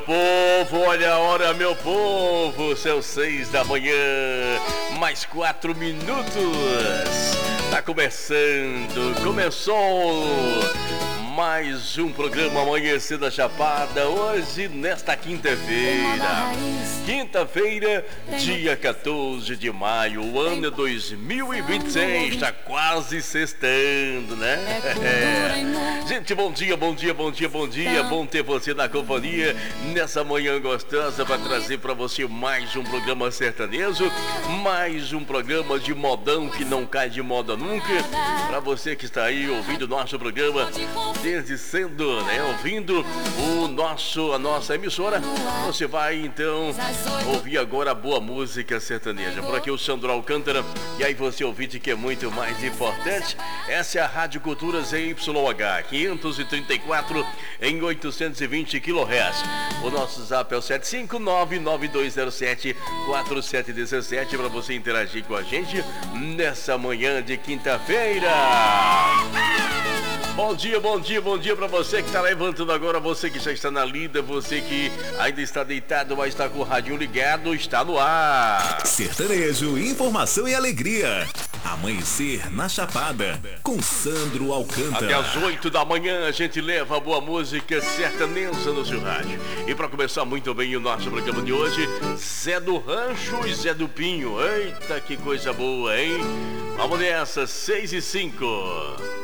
Povo, olha a hora, meu povo, são 6 da manhã, mais 4 minutos. Tá começou mais um programa Amanhecer da Chapada, hoje nesta quinta-feira, dia 14 de maio, o ano é 2026, tá quase sextando, né? Gente, bom dia, bom ter você na companhia nessa manhã gostosa para trazer para você mais um programa sertanejo, mais um programa de modão que não cai de moda nunca, para você que está aí ouvindo o nosso programa desde cedo, né? Ouvindo a nossa emissora, você vai então ouvir agora a boa música sertaneja. Por aqui o Sandro Alcântara, e aí você ouvinte que é muito mais importante, essa é a Rádio Cultura ZYH 534 em 820 kHz. O nosso zap é o 75992074717 para você interagir com a gente nessa manhã de quinta-feira. Bom dia para você que está levantando agora, você que já está na lida, você que ainda está deitado, mas está com o radinho ligado, está no ar. Sertanejo, informação e alegria. Amanhecer na Chapada, com Sandro Alcântara. Até às 8 da manhã a gente leva a boa música sertaneja no seu rádio. E para começar muito bem o nosso programa de hoje, Zé do Rancho e Zé do Pinho. Eita, que coisa boa, hein? Vamos nessa, 6 e 5.